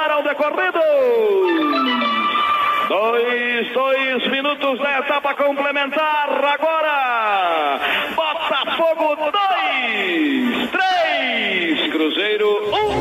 para o decorrido. 2 minutos da etapa complementar. Agora, Botafogo 2, 3, Cruzeiro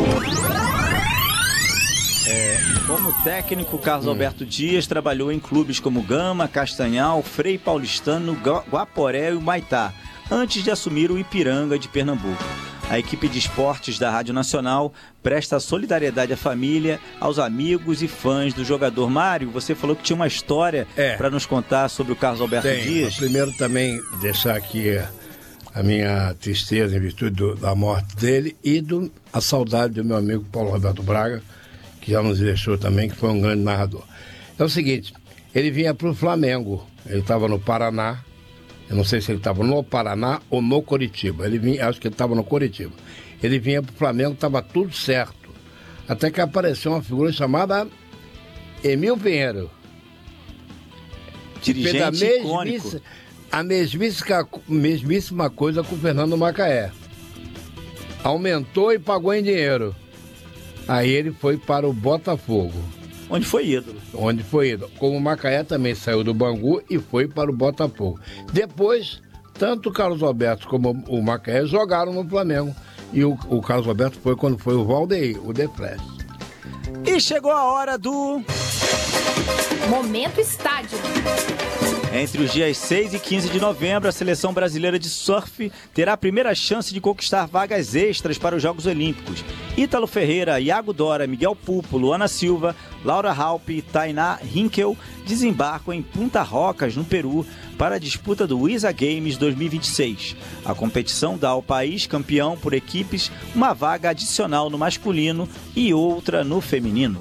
1. Como técnico, Carlos Alberto Dias trabalhou em clubes como Gama, Castanhal, Frei Paulistano, Guaporé e Humaitá, antes de assumir o Ipiranga de Pernambuco. A equipe de esportes da Rádio Nacional presta solidariedade à família, aos amigos e fãs do jogador. Mário, você falou que tinha uma história para nos contar sobre o Carlos Alberto Dias. Primeiro também deixar aqui a minha tristeza em virtude da morte dele e a saudade do meu amigo Paulo Roberto Braga, que já nos deixou também, que foi um grande narrador. É o seguinte, ele vinha para o Flamengo, ele estava no Paraná. Eu não sei se ele estava no Paraná ou no Coritiba. Acho que ele estava no Coritiba. Ele vinha para o Flamengo, estava tudo certo. Até que apareceu uma figura chamada Emil Pinheiro. Dirigente icônico. A mesmíssima coisa com o Fernando Macaé. Aumentou e pagou em dinheiro. Aí ele foi para o Botafogo. Onde foi ídolo. Como o Macaé também saiu do Bangu e foi para o Botafogo. Depois, tanto o Carlos Alberto como o Macaé jogaram no Flamengo. E o Carlos Alberto foi quando foi o Valdeir, o The Flash. E chegou a hora do... Momento Estádio. Entre os dias 6 e 15 de novembro, a seleção brasileira de surf terá a primeira chance de conquistar vagas extras para os Jogos Olímpicos. Ítalo Ferreira, Iago Dora, Miguel Pupo, Luana Silva, Laura Halpe e Tainá Hinkel desembarcam em Punta Rocas, no Peru, para a disputa do ISA Games 2026. A competição dá ao país campeão por equipes uma vaga adicional no masculino e outra no feminino.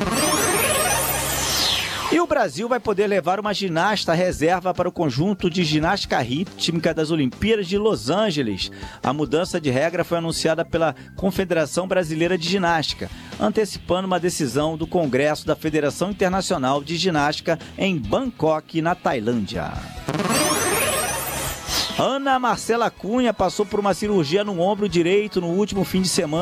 E o Brasil vai poder levar uma ginasta reserva para o conjunto de ginástica rítmica das Olimpíadas de Los Angeles. A mudança de regra foi anunciada pela Confederação Brasileira de Ginástica, antecipando uma decisão do Congresso da Federação Internacional de Ginástica em Bangkok, na Tailândia. Ana Marcela Cunha passou por uma cirurgia no ombro direito no último fim de semana.